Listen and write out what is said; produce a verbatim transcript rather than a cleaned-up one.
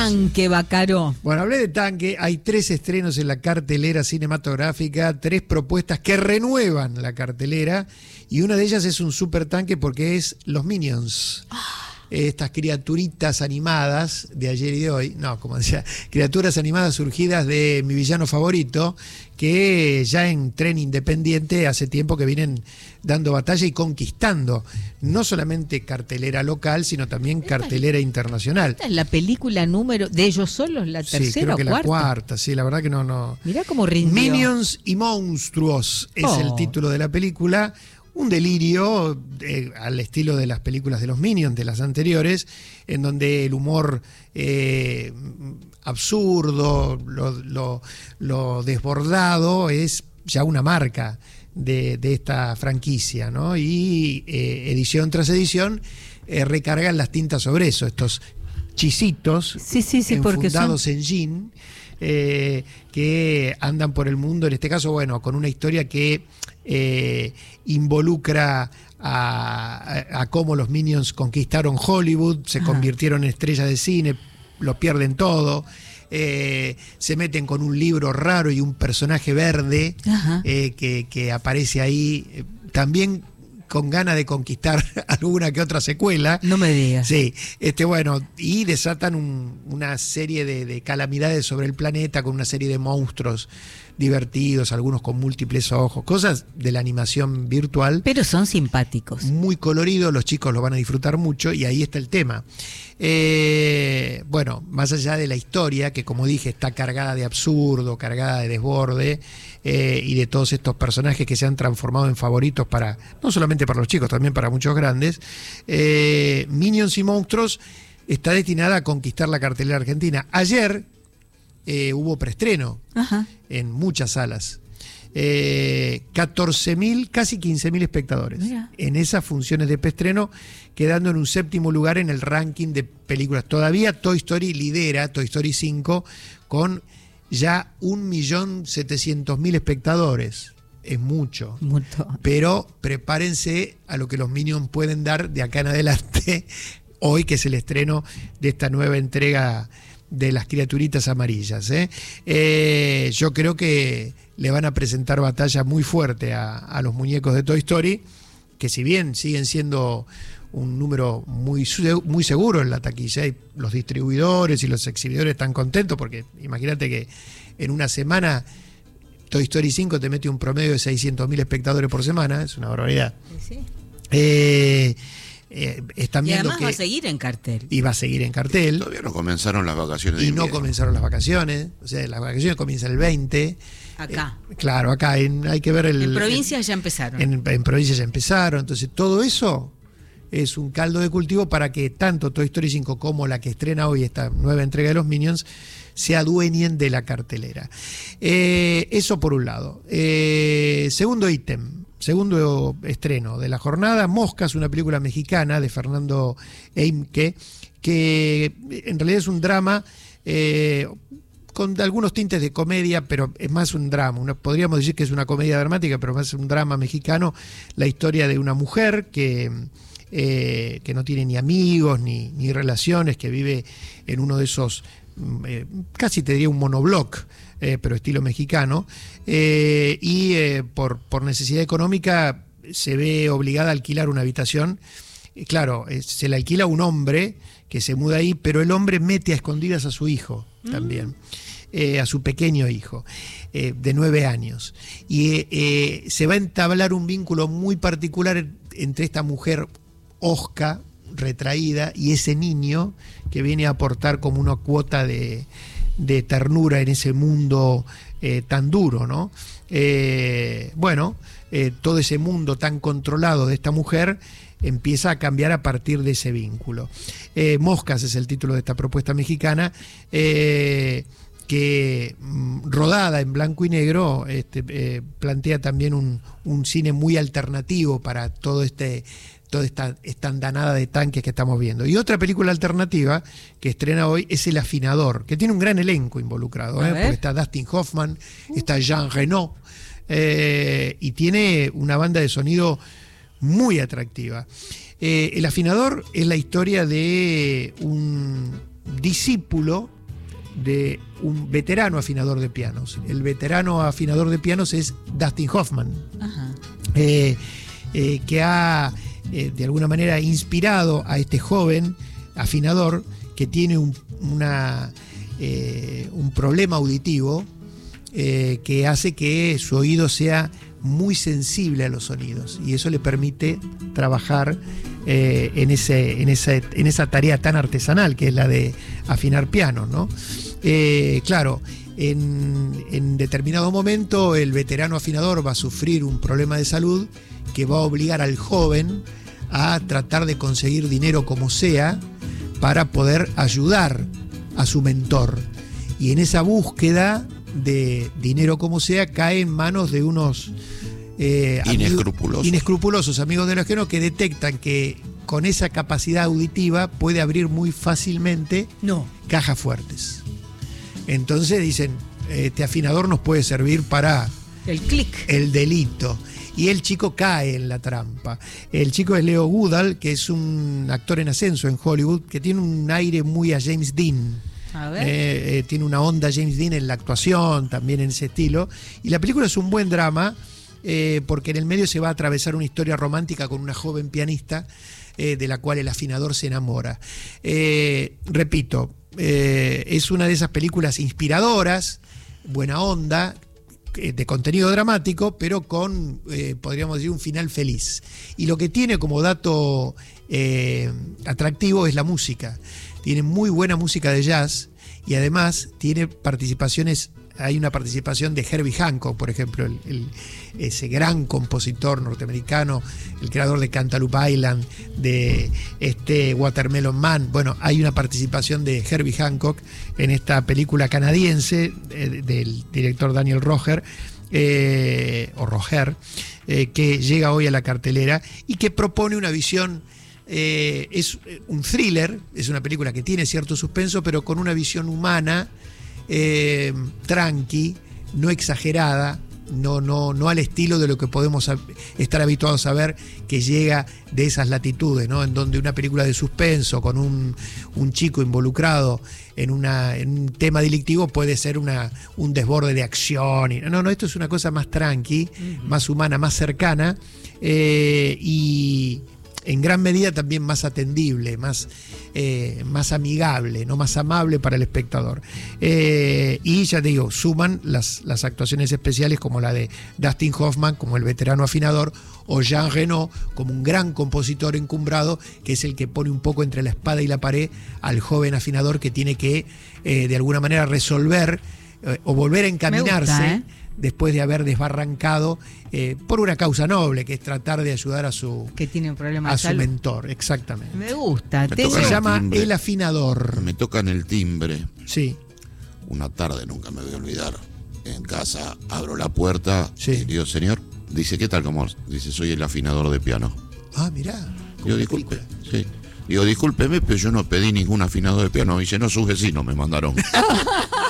Tanque, Bacaro. Bueno, hablé de Tanque, hay tres estrenos en la cartelera cinematográfica, tres propuestas que renuevan la cartelera, y una de ellas es un super tanque porque es Los Minions. Estas criaturitas animadas de ayer y de hoy, no, como decía, criaturas animadas surgidas de mi villano favorito, que ya en tren independiente hace tiempo que vienen dando batalla y conquistando no solamente cartelera local, sino también cartelera internacional. Esta es la película número de ellos solos, la tercera sí, creo que o cuarta. la cuarta, sí, la verdad que no, no. Mirá cómo rindió. Minions y Monstruos es Oh. el título de la película. Un delirio eh, al estilo de las películas de los Minions, de las anteriores, en donde el humor eh, absurdo, lo, lo, lo desbordado es ya una marca de, de esta franquicia, ¿no? Y eh, edición tras edición eh, recargan las tintas sobre eso, estos chisitos Sí, sí, sí, porque enfundados son... en jean, eh, que andan por el mundo, en este caso, bueno, con una historia que eh, involucra a, a, a cómo los Minions conquistaron Hollywood, se Ajá. convirtieron en estrellas de cine, lo pierden todo, eh, se meten con un libro raro y un personaje verde eh, que, que aparece ahí, eh, también con ganas de conquistar alguna que otra secuela. No me digas. Sí, este, bueno, y desatan un, una serie de, de calamidades sobre el planeta con una serie de monstruos divertidos, algunos con múltiples ojos, cosas de la animación virtual. Pero son simpáticos. Muy colorido, los chicos lo van a disfrutar mucho y ahí está el tema. Eh, bueno, más allá de la historia, que como dije está cargada de absurdo, cargada de desborde, eh, y de todos estos personajes que se han transformado en favoritos para, no solamente para los chicos, también para muchos grandes, eh, Minions y Monstruos está destinada a conquistar la cartelera argentina. Ayer eh, hubo preestreno Ajá. en muchas salas. Eh, catorce mil, casi quince mil espectadores. Mira. En esas funciones de preestreno, quedando en un séptimo lugar en el ranking de películas. Todavía Toy Story lidera, Toy Story cinco, con ya un millón setecientos mil espectadores. Es mucho. Mucho. Pero prepárense a lo que los Minions pueden dar de acá en adelante, hoy que es el estreno de esta nueva entrega de las criaturitas amarillas. ¿eh? Eh, yo creo que le van a presentar batalla muy fuerte a, a los muñecos de Toy Story, que si bien siguen siendo un número muy, muy seguro en la taquilla, y los distribuidores y los exhibidores están contentos, porque imagínate que en una semana Toy Story cinco te mete un promedio de seiscientos mil espectadores por semana, es una barbaridad. Sí. Eh, Eh, están y viendo además que va a seguir en cartel. Y va a seguir en cartel. Todavía no comenzaron las vacaciones. Y de no invierno. comenzaron las vacaciones. O sea, las vacaciones comienzan el veinte. Acá. Eh, claro, acá en, hay que ver el... En provincias ya empezaron. En, en provincias ya empezaron. Entonces, todo eso es un caldo de cultivo para que tanto Toy Story cinco como la que estrena hoy, esta nueva entrega de los Minions, se adueñen de la cartelera. Eh, eso por un lado. Eh, segundo ítem. Segundo estreno de la jornada, Moscas, una película mexicana de Fernando Eimke, que en realidad es un drama eh, con algunos tintes de comedia, pero es más un drama. Una, podríamos decir que es una comedia dramática, pero más un drama mexicano. La historia de una mujer que, eh, que no tiene ni amigos ni, ni relaciones, que vive en uno de esos, eh, casi te diría un monobloc, Eh, pero estilo mexicano, eh, y eh, por, por necesidad económica se ve obligada a alquilar una habitación. Eh, claro, eh, se la alquila un hombre que se muda ahí, pero el hombre mete a escondidas a su hijo también, mm. eh, a su pequeño hijo, eh, de nueve años. Y eh, eh, se va a entablar un vínculo muy particular entre esta mujer hosca, retraída, y ese niño que viene a aportar como una cuota de... de ternura en ese mundo eh, tan duro, ¿no? Eh, bueno, eh, todo ese mundo tan controlado de esta mujer empieza a cambiar a partir de ese vínculo. Eh, Moscas es el título de esta propuesta mexicana, eh, que mm, rodada en blanco y negro, este, eh, plantea también un, un cine muy alternativo para todo este... toda esta, esta andanada de tanques que estamos viendo. Y otra película alternativa que estrena hoy es El Afinador, que tiene un gran elenco involucrado, ¿eh? Porque está Dustin Hoffman, está Jean Reno, eh, y tiene una banda de sonido muy atractiva. Eh, El Afinador es la historia de un discípulo de un veterano afinador de pianos. El veterano afinador de pianos es Dustin Hoffman, Ajá. eh, eh, que ha eh, de alguna manera inspirado a este joven afinador que tiene un, una, eh, un problema auditivo eh, que hace que su oído sea muy sensible a los sonidos, y eso le permite trabajar eh, en, ese, en, esa, en esa tarea tan artesanal que es la de afinar pianos, ¿no? Eh, claro, en, en determinado momento el veterano afinador va a sufrir un problema de salud que va a obligar al joven a tratar de conseguir dinero como sea para poder ayudar a su mentor, y en esa búsqueda de dinero como sea cae en manos de unos eh, inescrupulosos. Amigos, inescrupulosos amigos de los que no, que detectan que con esa capacidad auditiva puede abrir muy fácilmente No. cajas fuertes. Entonces dicen, este afinador nos puede servir para El clic. el delito. Y el chico cae en la trampa. El chico es Leo Goodall, que es un actor en ascenso en Hollywood, que tiene un aire muy a James Dean. A ver. Eh, eh, tiene una onda James Dean en la actuación, también en ese estilo. Y la película es un buen drama, eh, porque en el medio se va a atravesar una historia romántica con una joven pianista, eh, de la cual el afinador se enamora. Eh, repito, eh, es una de esas películas inspiradoras, buena onda, eh, de contenido dramático, pero con, eh, podríamos decir, un final feliz. Y lo que tiene como dato eh, atractivo es la música. Tiene muy buena música de jazz y además tiene participaciones, hay una participación de Herbie Hancock, por ejemplo, el, el, ese gran compositor norteamericano, el creador de Cantaloupe Island, de este Watermelon Man. Bueno, hay una participación de Herbie Hancock en esta película canadiense eh, del director Daniel Roger, eh, o Roger, eh, que llega hoy a la cartelera y que propone una visión. Eh, es un thriller, es una película que tiene cierto suspenso, pero con una visión humana, eh, tranqui, no exagerada, no, no, no al estilo de lo que podemos estar habituados a ver, que llega de esas latitudes, ¿no? En donde una película de suspenso con un, un chico involucrado en, una, en un tema delictivo puede ser una, un desborde de acción. Y, no, no, esto es una cosa más tranqui, uh-huh. más humana, más cercana, eh, y en gran medida también más atendible, más, eh, más amigable, no más amable para el espectador. Eh, y ya te digo, suman las, las actuaciones especiales como la de Dustin Hoffman, como el veterano afinador, o Jean Reno, como un gran compositor encumbrado, que es el que pone un poco entre la espada y la pared al joven afinador que tiene que, eh, de alguna manera, resolver eh, o volver a encaminarse. Me gusta, ¿eh? Después de haber desbarrancado eh, por una causa noble, que es tratar de ayudar a su, que tiene un problema a de su salud. mentor, exactamente. Me gusta. Me Tengo- Se toca llama timbre. El Afinador. Me tocan el timbre. Sí, Una tarde, nunca me voy a olvidar. En casa abro la puerta Sí. y digo, señor, dice, ¿qué tal, amor? Dice, soy el afinador de piano. ah, mirá. como Digo, una disculpe. película. Sí. Digo, discúlpeme, pero yo no pedí ningún afinador de piano. Dice, no, sus vecinos me mandaron.